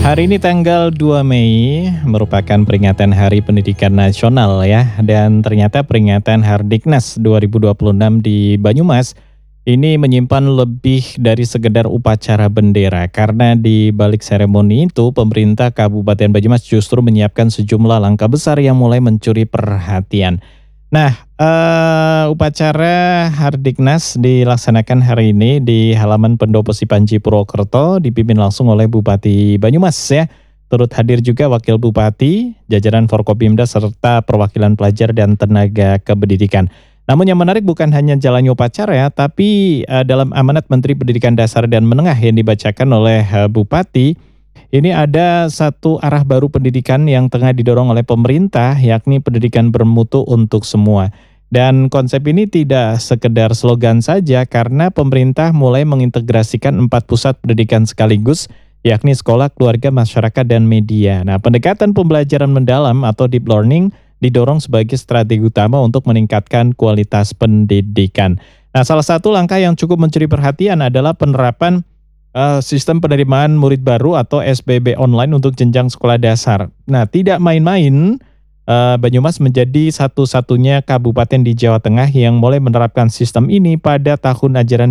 Hari ini tanggal 2 Mei merupakan peringatan Hari Pendidikan Nasional ya. Dan ternyata peringatan Hardiknas 2026 di Banyumas ini menyimpan lebih dari sekedar upacara bendera. Karena di balik seremoni itu pemerintah Kabupaten Banyumas justru menyiapkan sejumlah langkah besar yang mulai mencuri perhatian. Nah, upacara Hardiknas dilaksanakan hari ini di halaman Pendopo Sipanji Purwokerto dipimpin langsung oleh Bupati Banyumas ya. Turut hadir juga Wakil Bupati, jajaran Forkopimda serta perwakilan pelajar dan tenaga kependidikan. Namun yang menarik bukan hanya jalannya upacara ya, tapi dalam amanat Menteri Pendidikan Dasar dan Menengah yang dibacakan oleh Bupati, ini ada satu arah baru pendidikan yang tengah didorong oleh pemerintah, yakni pendidikan bermutu untuk semua. Dan konsep ini tidak sekedar slogan saja karena pemerintah mulai mengintegrasikan 4 pusat pendidikan sekaligus, yakni sekolah, keluarga, masyarakat, dan media. Nah, pendekatan pembelajaran mendalam atau deep learning didorong sebagai strategi utama untuk meningkatkan kualitas pendidikan. Nah, salah satu langkah yang cukup mencuri perhatian adalah penerapan sistem penerimaan murid baru atau SBB online untuk jenjang sekolah dasar. Nah, tidak main-main, Banyumas menjadi satu-satunya kabupaten di Jawa Tengah yang mulai menerapkan sistem ini pada tahun ajaran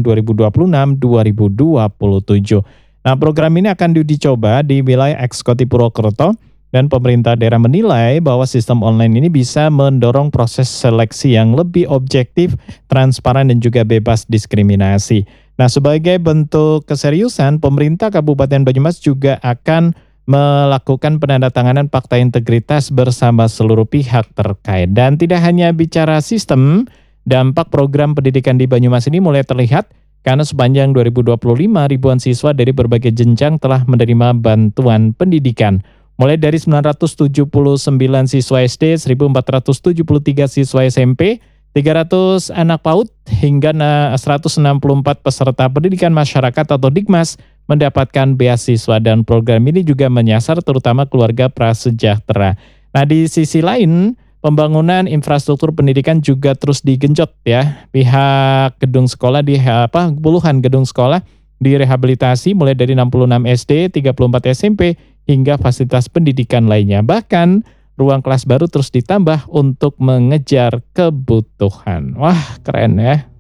2026-2027. Nah, program ini akan dicoba di wilayah Ekskoti Purwokerto dan pemerintah daerah menilai bahwa sistem online ini bisa mendorong proses seleksi yang lebih objektif, transparan, dan juga bebas diskriminasi. Nah, sebagai bentuk keseriusan, pemerintah Kabupaten Banyumas juga akan melakukan penandatanganan fakta integritas bersama seluruh pihak terkait. Dan tidak hanya bicara sistem, dampak program pendidikan di Banyumas ini mulai terlihat karena sepanjang 2025 ribuan siswa dari berbagai jenjang telah menerima bantuan pendidikan. Mulai dari 979 siswa SD, 1473 siswa SMP, 300 anak PAUD hingga 164 peserta pendidikan masyarakat atau Dikmas mendapatkan beasiswa, dan program ini juga menyasar terutama keluarga prasejahtera. Nah, di sisi lain, pembangunan infrastruktur pendidikan juga terus digenjot ya. Pihak gedung sekolah puluhan gedung sekolah direhabilitasi mulai dari 66 SD, 34 SMP hingga fasilitas pendidikan lainnya. Bahkan ruang kelas baru terus ditambah untuk mengejar kebutuhan. Wah, keren ya.